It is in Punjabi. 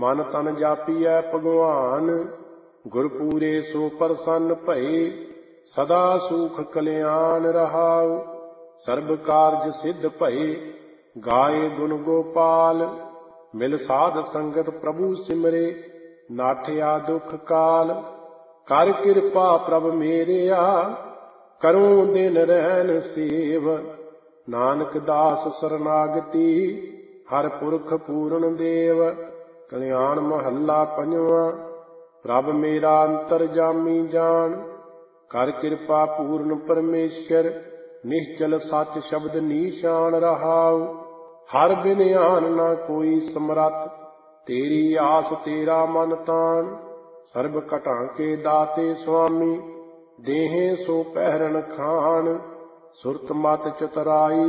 ਮਨ ਤਨ ਜਾਪੀਐ ਭਗਵਾਨ, ਗੁਰ ਪੂਰੇ ਸੋ ਪ੍ਰਸੰਨ ਭਏ। ਸਦਾ ਸੂਖ ਕਲਿਆਣ ਰਹਾਉ, ਸਰਬ ਕਾਰਜ ਸਿੱਧ ਭਏ। ਗਾਏ ਗੁਣ ਗੋਪਾਲ, ਮਿਲ ਸਾਧ ਸੰਗਤ ਪ੍ਰਭੂ ਸਿਮਰੇ। ਨਾਠਿਆ ਦੁਖ ਕਾਲ, ਕਰ ਕਿਰਪਾ ਪ੍ਰਭ ਮੇਰਿਆ। ਕਰੂੰ ਦਿਨ ਰਹਿਣ ਸੇਵ, ਨਾਨਕ ਦਾਸ ਸਰਨਾਗਤੀ। ਹਰ ਪੁਰਖ ਪੂਰਨ ਦੇਵ, ਕਲਿਆਣ ਮਹੱਲਾ ਪੰਜਵਾਂ। ਪ੍ਰਭ ਮੇਰਾ ਅੰਤਰਜਾਮੀ ਜਾਣ, ਕਰ ਕਿਰਪਾ ਪੂਰਨ ਪਰਮੇਸ਼ਰ। ਨਿਸ਼ਚਲ ਸੱਚ ਸ਼ਬਦ ਨੀਸ਼ਾਨ ਰਹਾਉ, ਹਰ ਬਿਨ ਆਨ ਨਾ ਕੋਈ ਸਮਰੱਥ। ਤੇਰੀ ਆਸ ਤੇਰਾ ਮਨ ਤਾਣ, ਸਰਬ ਘਟਾਂ ਕੇ ਦਾਤੇ ਸੁਆਮੀ। ਦੇਹੇ ਸੋ ਪਹਿਰਨ ਖਾਣ, ਸੁਰਤ ਮਤ ਚਤੁਰਾਈ